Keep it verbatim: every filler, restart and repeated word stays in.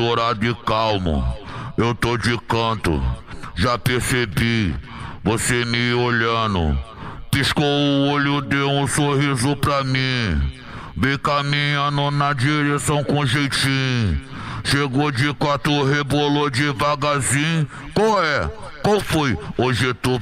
namorado e calmo. Eu tô de canto, já percebi, você me olhando. Piscou o olho, deu um sorriso pra mim. Vem caminhando na direção com jeitinho. Chegou de quatro, rebolou devagarzinho. Qual é? Qual foi? Hoje tu